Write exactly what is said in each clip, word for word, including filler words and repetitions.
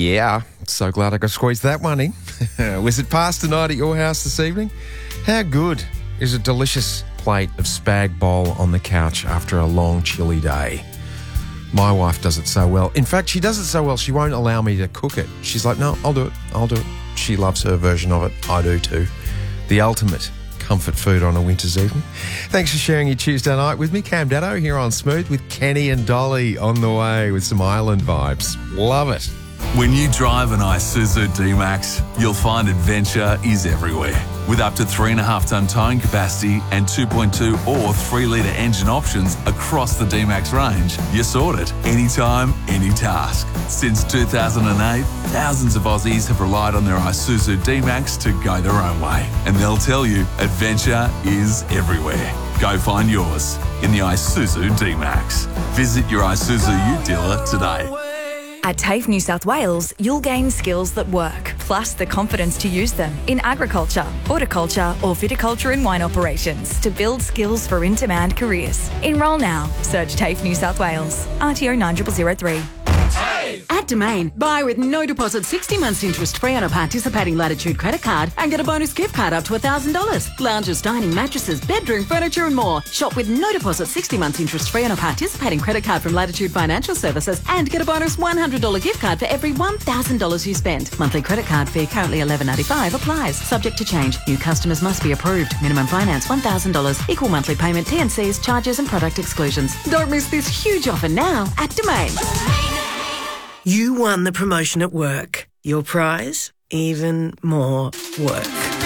Yeah, so glad I could squeeze that one in. Was it past tonight at your house this evening? How good is a delicious plate of spag bowl on the couch after a long, chilly day? My wife does it so well. In fact, she does it so well, she won't allow me to cook it. She's like, no, I'll do it. I'll do it. She loves her version of it. I do too. The ultimate comfort food on a winter's evening. Thanks for sharing your Tuesday night with me. Cam Datto here on Smooth with Kenny and Dolly on the way with some island vibes. Love it. When you drive an Isuzu D-Max, you'll find adventure is everywhere. With up to three point five tonne towing capacity and two point two or three litre engine options across the D-Max range, you're sorted. Anytime, any task. Since two thousand eight, thousands of Aussies have relied on their Isuzu D-Max to go their own way. And they'll tell you, adventure is everywhere. Go find yours in the Isuzu D-Max. Visit your Isuzu U dealer today. At TAFE New South Wales, you'll gain skills that work, plus the confidence to use them in agriculture, horticulture or viticulture and wine operations to build skills for in-demand careers. Enrol now. Search TAFE New South Wales. R T O nine zero zero zero three. At Domain, buy with no deposit sixty months interest free on a participating Latitude credit card and get a bonus gift card up to one thousand dollars. Lounges, dining, mattresses, bedroom, furniture and more. Shop with no deposit sixty months interest free on a participating credit card from Latitude Financial Services and get a bonus one hundred dollars gift card for every one thousand dollars you spend. Monthly credit card fee currently eleven ninety-five applies. Subject to change. New customers must be approved. Minimum finance one thousand dollars. Equal monthly payment, T and Cs, charges and product exclusions. Don't miss this huge offer now at Domain. You won the promotion at work. Your prize? Even more work.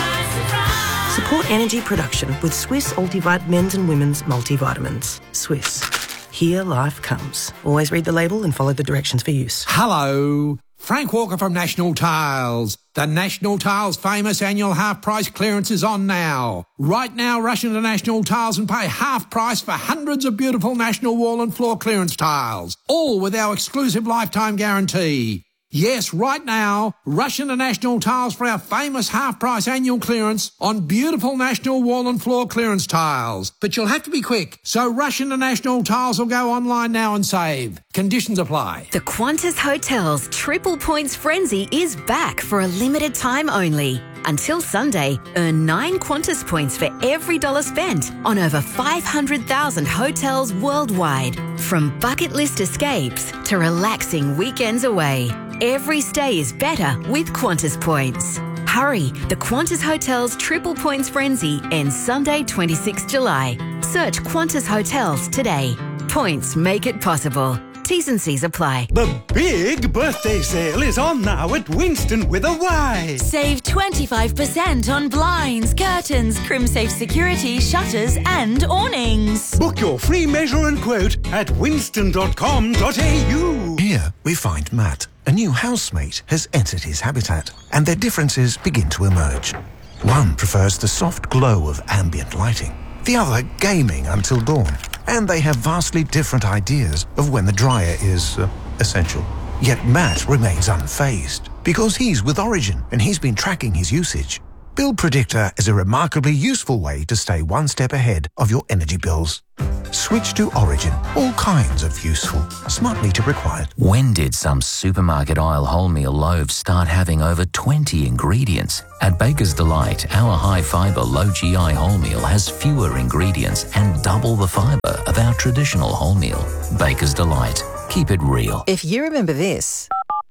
Support energy production with Swiss Ultivite men's and women's multivitamins. Swiss. Here life comes. Always read the label and follow the directions for use. Hello. Frank Walker from National Tiles. The National Tiles famous annual half price clearance is on now. Right now, rush into National Tiles and pay half price for hundreds of beautiful National wall and floor clearance tiles, all with our exclusive lifetime guarantee. Yes, right now, rush into National Tiles for our famous half-price annual clearance on beautiful National wall and floor clearance tiles. But you'll have to be quick, so rush into National Tiles or go online now and save. Conditions apply. The Qantas Hotels Triple Points Frenzy is back for a limited time only. Until Sunday, earn nine Qantas points for every dollar spent on over five hundred thousand hotels worldwide. From bucket list escapes to relaxing weekends away, every stay is better with Qantas points. Hurry, the Qantas Hotels Triple Points Frenzy ends Sunday, twenty-sixth of July. Search Qantas Hotels today. Points make it possible. T's and C's apply. The big birthday sale is on now at Winston with a Y. Save twenty-five percent on blinds, curtains, CrimSafe security, shutters and awnings. Book your free measure and quote at winston dot com dot a u. Here we find Matt. A new housemate has entered his habitat and their differences begin to emerge. One prefers the soft glow of ambient lighting. The other gaming until dawn. And they have vastly different ideas of when the dryer is uh, essential. Yet Matt remains unfazed because he's with Origin and he's been tracking his usage. Bill Predictor is a remarkably useful way to stay one step ahead of your energy bills. Switch to Origin. All kinds of useful. Smart meter required. When did some supermarket aisle wholemeal loaves start having over twenty ingredients? At Baker's Delight, our high-fibre, low-G I wholemeal has fewer ingredients and double the fibre of our traditional wholemeal. Baker's Delight. Keep it real. If you remember this,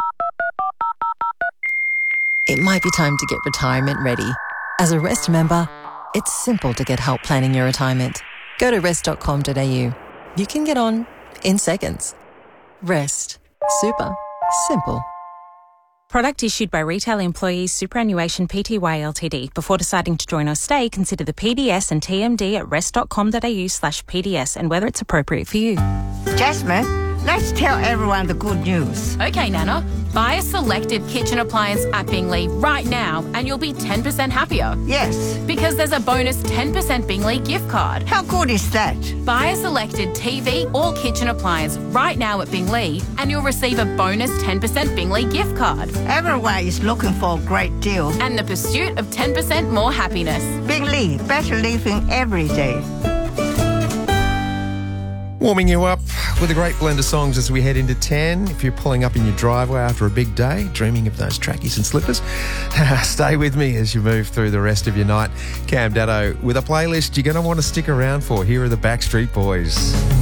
it might be time to get retirement ready. As a Rest member, it's simple to get help planning your retirement. Go to rest dot com dot a u. You can get on in seconds. Rest. Super. Simple. Product issued by Retail Employees Superannuation Pty Ltd. Before deciding to join or stay, consider the P D S and T M D at rest dot com dot a u slash P D S and whether it's appropriate for you. Jasmine, let's tell everyone the good news. Okay, Nana. Buy a selected kitchen appliance at Bingley right now and you'll be ten percent happier. Yes. Because there's a bonus ten percent Bingley gift card. How good is that? Buy a selected T V or kitchen appliance right now at Bingley and you'll receive a bonus ten percent Bingley gift card. Everyone is looking for a great deal. And the pursuit of ten percent more happiness. Bingley, better living every day. Warming you up with a great blend of songs as we head into ten. If you're pulling up in your driveway after a big day, dreaming of those trackies and slippers, stay with me as you move through the rest of your night. Cam Datto with a playlist you're going to want to stick around for. Here are the Backstreet Boys.